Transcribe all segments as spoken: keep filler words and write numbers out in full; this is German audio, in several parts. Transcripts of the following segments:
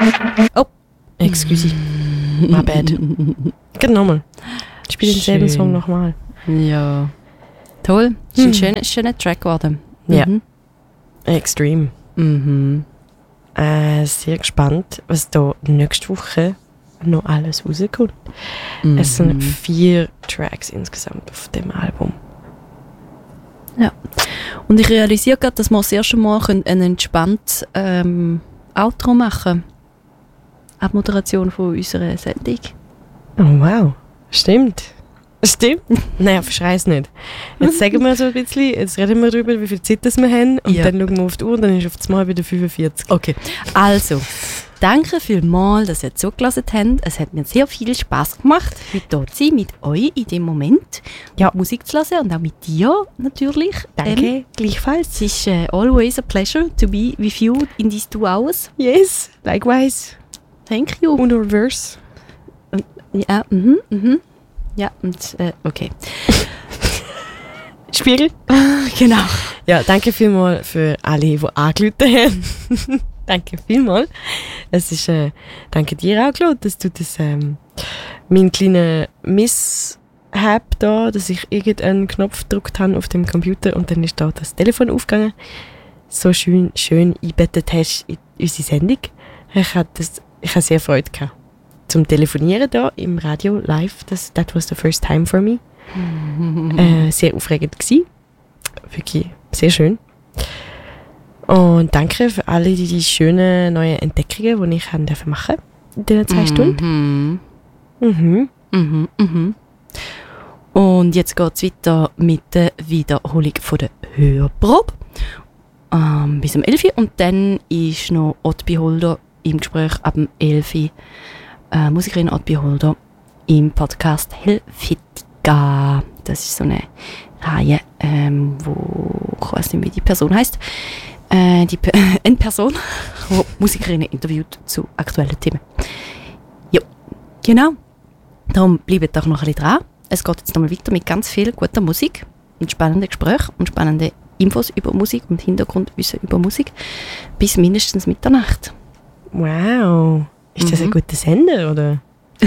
Oh, excuse. My bad. Geht nochmal. Ich spiele denselben Song nochmal. Ja. Toll. Das ist ein hm. schöner, schöner Track geworden. Mhm. Ja. Extrem. Mhm. Äh, sehr gespannt, was da nächste Woche noch alles rauskommt. Mhm. Es sind vier Tracks insgesamt auf dem Album. Ja. Und ich realisiere gerade, dass wir das erste Mal ein entspanntes ähm, Outro machen können. Abmoderation von unserer Sendung. Oh wow. Stimmt. Stimmt. Nein, verschrei es nicht. Jetzt sagen wir so ein bisschen, jetzt reden wir darüber, wie viel Zeit das wir haben und ja. Dann schauen wir auf die Uhr und dann ist auf das Mal wieder fünfundvierzig. Okay. Also, danke vielmals, dass ihr zugelassen habt. Es hat mir sehr viel Spass gemacht, heute hier zu sein, mit euch in dem Moment ja. Musik zu hören und auch mit dir natürlich. Danke, ähm, gleichfalls. Es ist uh, always a pleasure to be with you in these two hours. Yes, likewise. Thank you. Und reverse. Ja, mhm, mhm. Ja, und äh, okay. Spiegel? Genau. Ja, danke vielmals für alle, die angerufen haben. Danke vielmals. Es ist, äh, danke dir auch, Claude, dass du das, ähm, mein kleiner Mishap da, dass ich irgendeinen Knopf gedrückt habe auf dem Computer und dann ist da das Telefon aufgegangen, so schön, schön eingebettet hast in unsere Sendung. Ich hatte das, ich hatte sehr Freude gehabt. Zum Telefonieren da im Radio live, das that was the first time for me. äh, sehr aufregend gewesen. Wirklich sehr schön. Und danke für alle die, die schönen neuen Entdeckungen, die ich machen durfte in diesen zwei mhm. Stunden. Mhm. Mhm. Mhm. Und jetzt geht es weiter mit der Wiederholung von der Hörprobe. Ähm, bis um elf Uhr. Und dann ist noch Ottbi Holder im Gespräch ab dem elf Uhr. Äh, Musikerin Ottbi Holder im Podcast Helvetica. Das ist so eine Reihe, ähm, wo ich weiß nicht, wie die Person heisst. Äh, die, äh, eine Person, die Musikerinnen interviewt zu aktuellen Themen. Ja, genau. Darum bleibt doch noch ein bisschen dran. Es geht jetzt nochmal weiter mit ganz viel guter Musik und spannenden Gesprächen und spannenden Infos über Musik und Hintergrundwissen über Musik bis mindestens Mitternacht. Wow. Ist das mhm. ein guter Sender, oder?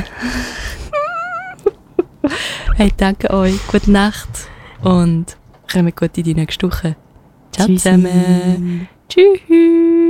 Hey, danke euch. Gute Nacht. Und kommt gut in die nächste Woche. Ciao Tschüssi. zusammen. Tschüss.